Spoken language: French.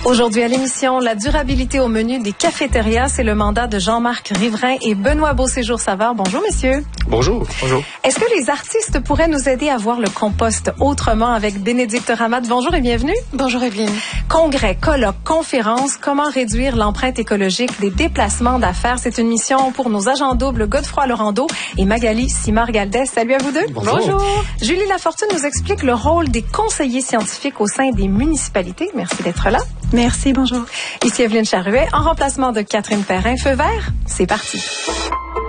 Aujourd'hui à l'émission, la durabilité au menu des cafétérias, c'est le mandat de Jean-Marc Riverain et Benoît Beauséjour-Savard. Bonjour, messieurs. Bonjour. Bonjour. Est-ce que les artistes pourraient nous aider à voir le compost autrement avec Bénédicte Ramat? Bonjour et bienvenue. Bonjour, Evelyne. Congrès, colloques, conférences, comment réduire l'empreinte écologique des déplacements d'affaires? C'est une mission pour nos agents doubles Godefroy Laurando et Magali Simard-Galdès. Salut à vous deux. Bonjour. Bonjour. Julie Lafortune nous explique le rôle des conseillers scientifiques au sein des municipalités. Merci d'être là. Merci, bonjour. Ici Evelyne Charruet, en remplacement de Catherine Perrin. Feu vert, c'est parti.